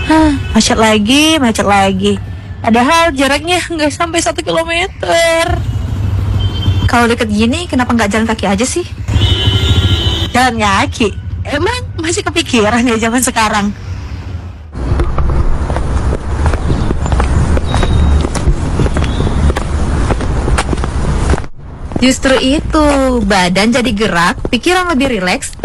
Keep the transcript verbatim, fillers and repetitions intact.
Hah, macet lagi, macet lagi. Padahal jaraknya nggak sampai satu kilometer. Kalau deket gini, kenapa nggak jalan kaki aja sih? Jalan kaki? Emang masih kepikiran ya zaman sekarang? Justru itu, badan jadi gerak, pikiran lebih rileks,